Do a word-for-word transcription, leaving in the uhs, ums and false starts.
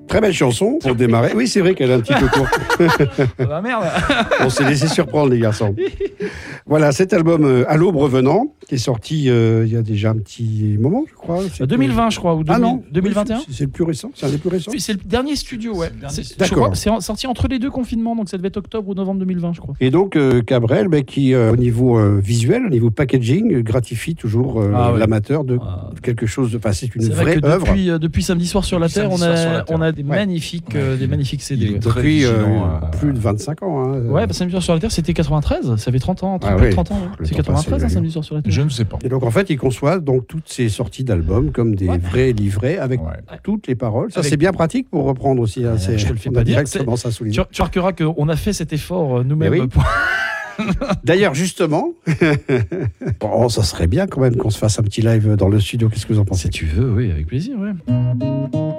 Très belle chanson pour démarrer. Oui, c'est vrai qu'elle est un petit peu courte. Ah merde. On s'est laissé surprendre, les garçons. Voilà, cet album euh, À l'aube revenant, qui est sorti euh, il y a déjà un petit moment, je crois. C'est deux mille vingt, je crois, ou deux mille, ah non, deux mille vingt et un. Oui, c'est le plus récent, c'est un des plus récents. C'est le dernier studio, ouais. C'est, je D'accord. crois, c'est en- sorti entre les deux confinements, donc ça devait être octobre ou novembre deux mille vingt, je crois. Et donc, euh, Cabrel, ben, qui, euh, au niveau euh, visuel, au niveau packaging, euh, gratifie toujours euh, Ah ouais. l'amateur de Ah. quelque chose de. Enfin, c'est une C'est vrai vraie que œuvre. depuis, euh, depuis Samedi soir sur la Terre, on Samedi soir sur la a, Terre. on a des Ouais. magnifiques, euh, des magnifiques C D. Il est ouais. très Depuis euh, vigilant, euh, plus de vingt-cinq ans. Hein. Ouais, bah, Samedi soir sur la Terre, c'était quatre-vingt-treize, ça fait trente ans, Ah plus de oui. trente ans. ouais. Le C'est temps quatre-vingt-treize, passé, hein, oui. Samedi soir sur la Terre. Je ne sais pas. Et donc, en fait, il conçoit donc toutes ces sorties d'albums comme des Ouais. vrais livrets avec Ouais. toutes les paroles. Ça, Avec- c'est bien pratique pour reprendre aussi. Hein. Ouais, C'est- je te le fais on pas a dire. directement ça sous les Tu, yeux. tu remarqueras qu'on a fait cet effort euh, nous-mêmes. Mais oui. pour- D'ailleurs, justement, bon, ça serait bien quand même qu'on se fasse un petit live dans le studio. Qu'est-ce que vous en pensez? Si tu veux, oui, avec plaisir, ouais.